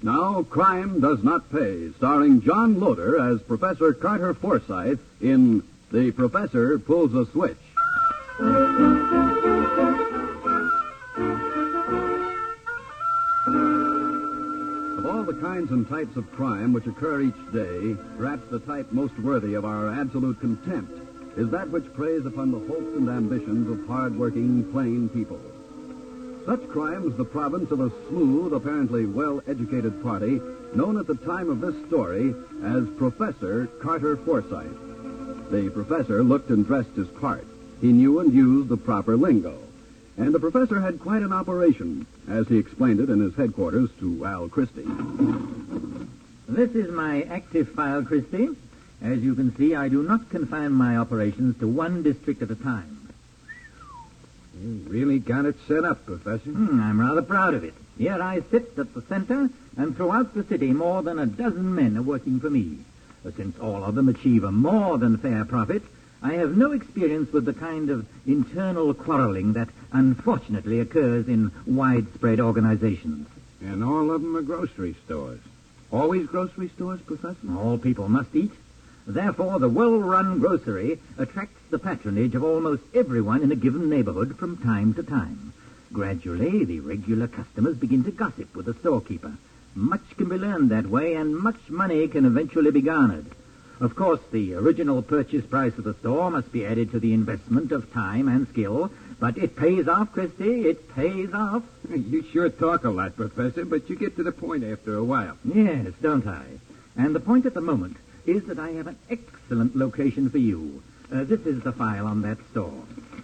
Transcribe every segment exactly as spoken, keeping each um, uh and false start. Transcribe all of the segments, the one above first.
Now, Crime Does Not Pay, starring John Loder as Professor Carter Forsyth in The Professor Pulls a Switch. Of all the kinds and types of crime which occur each day, perhaps the type most worthy of our absolute contempt is that which preys upon the hopes and ambitions of hard-working, plain people. Such crime is the province of a smooth, apparently well-educated party known at the time of this story as Professor Carter Forsyth. The professor looked and dressed his part. He knew and used the proper lingo. And the professor had quite an operation, as he explained it in his headquarters to Al Christie. This is my active file, Christie. As you can see, I do not confine my operations to one district at a time. You really got it set up, Professor. Hmm, I'm rather proud of it. Here I sit at the center, and throughout the city more than a dozen men are working for me. Since all of them achieve a more than fair profit, I have no experience with the kind of internal quarreling that unfortunately occurs in widespread organizations. And all of them are grocery stores. Always grocery stores, Professor? All people must eat. Therefore, the well-run grocery attracts the patronage of almost everyone in a given neighborhood from time to time. Gradually, the regular customers begin to gossip with the storekeeper. Much can be learned that way, and much money can eventually be garnered. Of course, the original purchase price of the store must be added to the investment of time and skill, but it pays off, Christie, it pays off. You sure talk a lot, Professor, but you get to the point after a while. Yes, don't I? And the point at the moment is that I have an excellent location for you. Uh, this is the file on that store.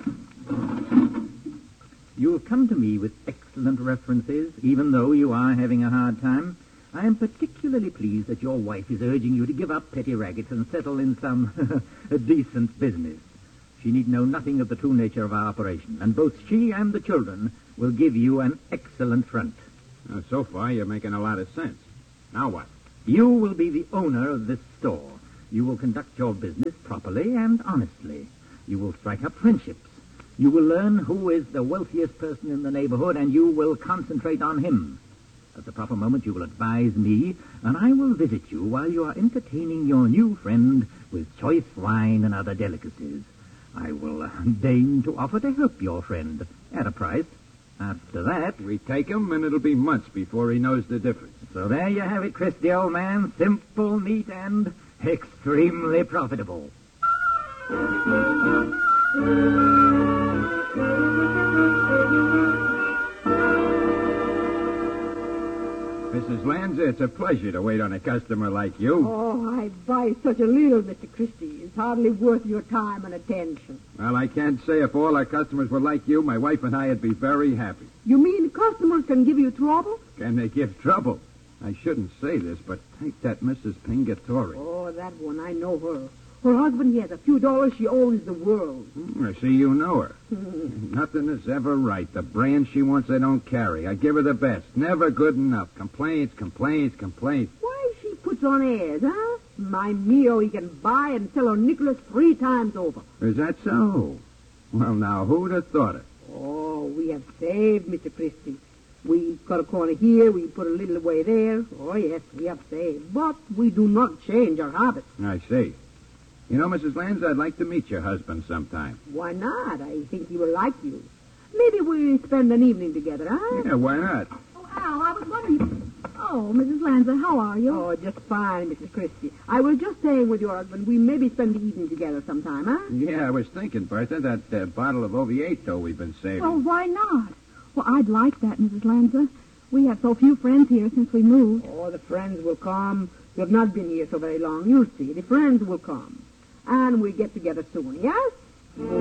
You have come to me with excellent references, even though you are having a hard time. I am particularly pleased that your wife is urging you to give up petty rackets and settle in some decent business. She need know nothing of the true nature of our operation, and both she and the children will give you an excellent front. Now, so far, you're making a lot of sense. Now what? You will be the owner of this store. You will conduct your business properly and honestly. You will strike up friendships. You will learn who is the wealthiest person in the neighborhood, and you will concentrate on him. At the proper moment, you will advise me, and I will visit you while you are entertaining your new friend with choice wine and other delicacies. I will uh, deign to offer to help your friend at a price. After that, We take him, and it'll be months before he knows the difference. so there you have it, Christie, old man. Simple, neat, and extremely profitable. Missus Lanza, it's a pleasure to wait on a customer like you. Oh, I buy such a little, Mister Christie. It's hardly worth your time and attention. Well, I can't say if all our customers were like you, my wife and I would be very happy. You mean customers can give you trouble? Can they give trouble? I shouldn't say this, but take that Missus Pingatore. Oh, that one, I know her. Her husband, he has a few dollars. She owns the world. Hmm, I see you know her. Nothing is ever right. The brand she wants, I don't carry. I give her the best. Never good enough. Complaints, complaints, complaints. Why she puts on airs, huh? My Mio, he can buy and sell her Nicholas three times over. Is that so? Well, now, who'd have thought it? Oh, we have saved, Mister Christie. We cut a corner here, we put a little away there. Oh, yes, we have saved. But we do not change our habits. I see. You know, Missus Lanza, I'd like to meet your husband sometime. Why not? I think he will like you. Maybe we spend an evening together, huh? Yeah, why not? Oh, Al, I was wondering... Oh, Missus Lanza, how are you? Oh, just fine, Missus Christie. I was just saying with your husband, we maybe spend the evening together sometime, huh? Yeah, I was thinking, Bertha, that uh, bottle of Oviedo we've been saving. Well, why not? Well, I'd like that, Missus Lanza. We have so few friends here since we moved. Oh, the friends will come. You have not been here so very long. You'll see. The friends will come. And we'll get together soon, yes?